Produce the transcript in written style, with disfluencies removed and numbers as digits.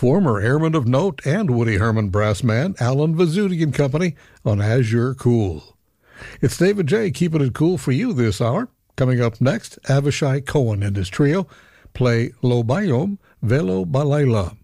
former airman of note and Woody Herman brass man Alan Vizzuti and Company on As You're Cool. It's David J. keeping it cool for you this hour. Coming up next, Avishai Cohen and his trio play Lo Bayom Velo Balayla.